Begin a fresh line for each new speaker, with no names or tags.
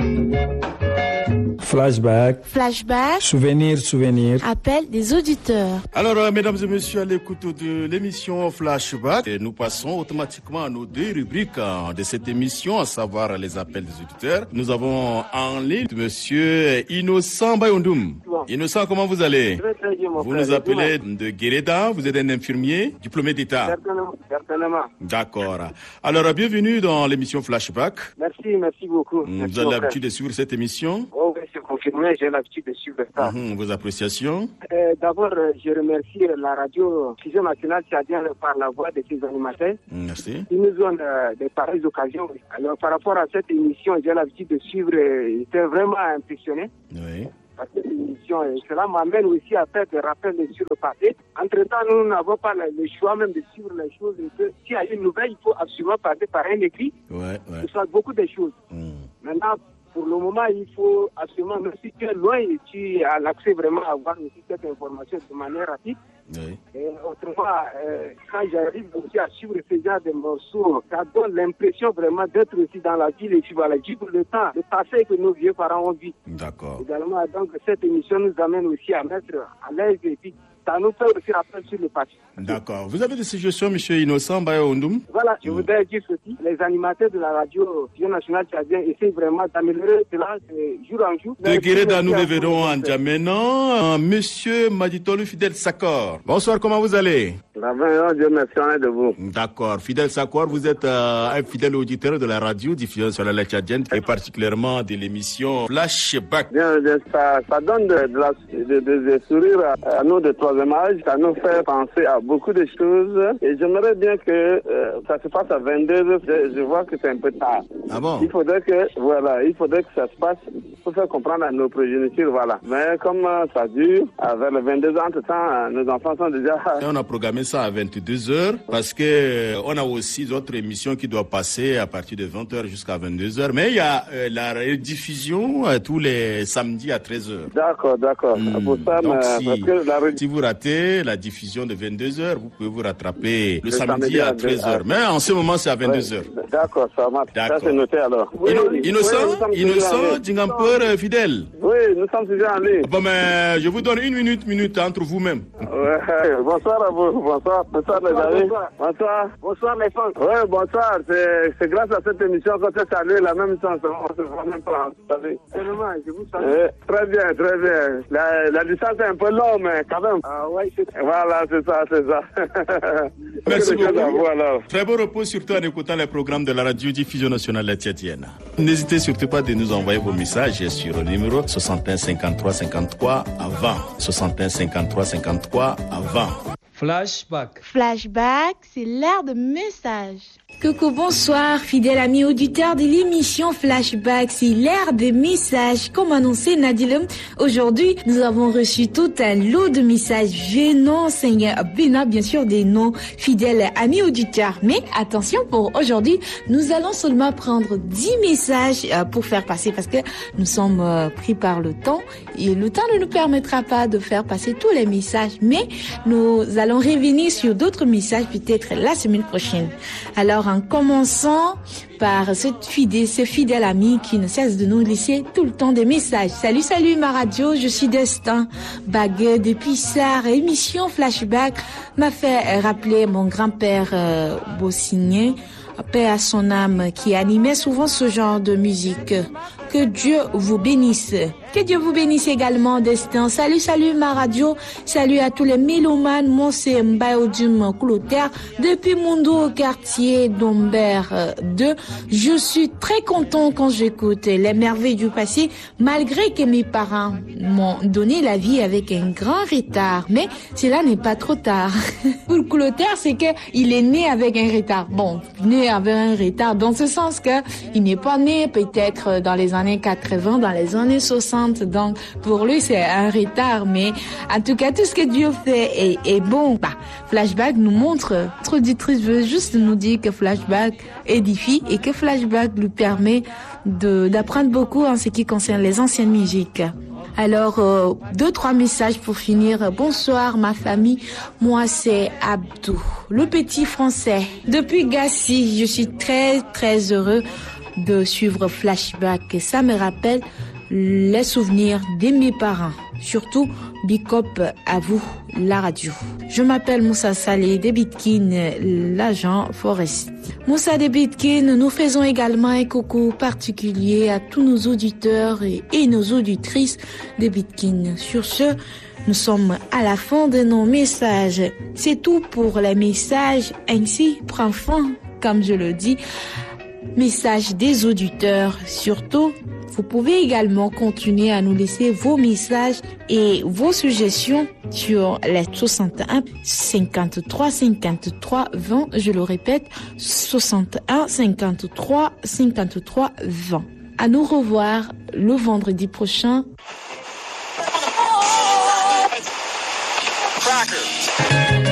Flashback.
Flashback.
Souvenir.
Appel des auditeurs.
Alors, mesdames et messieurs, à l'écoute de l'émission Flashback, et nous passons automatiquement à nos deux rubriques de cette émission, à savoir les appels des auditeurs. Nous avons en ligne monsieur Innocent Bayondoum. Innocent, comment vous allez?
Très bien,
vous nous appelez de Guéreda, vous êtes un infirmier, diplômé d'État.
Certainement.
D'accord. Alors, bienvenue dans l'émission Flashback.
Merci beaucoup.
Vous avez l'habitude de suivre cette émission?
Oh oui, c'est confirmé, j'ai l'habitude de suivre ça.
Vos appréciations?
D'abord, je remercie la radio Fusion nationale tchadienne par la voix de ses animateurs.
Merci.
Ils nous donnent de pareilles occasions. Alors, par rapport à cette émission, j'ai l'habitude de suivre, j'étais vraiment impressionné.
Oui.
Par cette émission, et cela m'amène aussi à faire des rappels sur le passé. Entre-temps, nous n'avons pas le choix même de suivre les choses. S'il y a une nouvelle, il faut absolument passer par un écrit. Ce soit beaucoup de choses. Maintenant, pour le moment, il faut absolument, même si tu es loin et tu as l'accès vraiment à avoir aussi cette information de manière rapide.
Oui.
Et autrement, quand j'arrive aussi à suivre ce genre de morceaux, ça donne l'impression vraiment d'être aussi dans la ville et puis voilà, vivre le temps, le passé que nos vieux parents ont vu.
D'accord.
Également, donc, cette émission nous amène aussi à mettre à l'aise et puis ça nous fait aussi rappel sur le passé.
D'accord. Vous avez des suggestions, M. Innocent Bayondoum?
Voilà, je voudrais dire ceci. Les animateurs de la radio nationale tchadienne essaient vraiment d'améliorer cela de jour en jour.
De Guéreda, nous le verrons en Djamena. Monsieur Maditolu Fidel Sakor. Bonsoir, comment vous allez?
Dieu merci, on est debout.
D'accord. Fidel Sakor, vous êtes un fidèle auditeur de la radio diffusée sur la tchadienne et particulièrement de l'émission Flashback.
Bien, ça donne des sourires à nous de troisième âge. Ça nous fait penser à beaucoup de choses. Et j'aimerais bien que ça se passe à 22h. Je vois que c'est un peu tard.
Ah bon?
Il faudrait que ça se passe pour faire comprendre à nos progénitures, voilà. Mais comme ça dure, vers les 22h, entre-temps, nos enfants sont déjà...
Et on a programmé ça à 22h parce que on a aussi d'autres émissions qui doivent passer à partir de 20h jusqu'à 22h. Mais il y a la rediffusion tous les samedis à 13h.
D'accord. Pour ça,
donc
si
vous ratez la diffusion de 22h, vous pouvez vous rattraper le samedi à 13h. Mais en ce moment, c'est à 22h.
D'accord, ça marche. Ça, c'est noté alors.
Innocent, Djingampur, fidèle.
Oui, nous sommes déjà en ligne.
Bon, mais je vous donne une minute entre vous-même.
Ouais, bonsoir à vous. Bonsoir les amis. Bonsoir les fans. Oui, bonsoir. C'est grâce à cette émission qu'on s'est salué la même chance. On se voit même pas. Salut. Je vous salue. Très bien. La distance est un peu longue, mais quand même. Voilà, c'est ça.
Merci beaucoup. Très bon repos, surtout en écoutant les programmes de la radio diffusion nationale tchadienne. N'hésitez surtout pas de nous envoyer vos messages sur le numéro 61 53 53 avant. 61 53 53 avant.
Flashback, c'est l'ère de messages.
Coucou, bonsoir, fidèles amis auditeurs de l'émission Flashback, c'est l'ère des messages. Comme annoncé Nadilem, aujourd'hui, nous avons reçu tout un lot de messages venant bien sûr des nos fidèles amis auditeurs. Mais attention, pour aujourd'hui, nous allons seulement prendre 10 messages pour faire passer parce que nous sommes pris par le temps et le temps ne nous permettra pas de faire passer tous les messages. Mais nous allons revenir sur d'autres messages peut-être la semaine prochaine. Alors, en commençant par ce fidèle ami qui ne cesse de nous laisser tout le temps des messages. Salut ma radio, je suis Destin Bagueux depuis Sarre. Émission Flashback m'a fait rappeler mon grand-père Bossigné, paix à son âme, qui animait souvent ce genre de musique. Que Dieu vous bénisse. Que Dieu vous bénisse également, Destin. Salut ma radio. Salut à tous les mélomanes. Moi, c'est Mbayodim Clotaire depuis Mundo, quartier d'Ombert 2. Je suis très content quand j'écoute les merveilles du passé, malgré que mes parents m'ont donné la vie avec un grand retard. Mais cela n'est pas trop tard. Pour Clotaire, c'est que il est né avec un retard. Bon, né avec un retard dans ce sens que il n'est pas né peut-être dans les années 80, dans les années 60. Donc, pour lui, c'est un retard. Mais en tout cas, tout ce que Dieu fait est bon. Flashback nous montre. Notre auditrice veut juste nous dire que Flashback édifie et que Flashback lui permet d'apprendre beaucoup en ce qui concerne les anciennes musiques. Alors, 2-3 messages pour finir. Bonsoir ma famille, moi c'est Abdou, le petit français. Depuis Gassi, je suis très très heureux de suivre Flashback. Ça me rappelle les souvenirs de mes parents. Surtout, big up à vous, la radio. Je m'appelle Moussa Saleh de Bitkin, l'agent forestier. Moussa de Bitkin, nous faisons également un coucou particulier à tous nos auditeurs et nos auditrices de Bitkin. Sur ce, nous sommes à la fin de nos messages. C'est tout pour les messages. Ainsi prend fin, comme je le dis, message des auditeurs. Surtout, vous pouvez également continuer à nous laisser vos messages et vos suggestions sur les 61 53 53 20. Je le répète, 61 53 53 20. À nous revoir le vendredi prochain.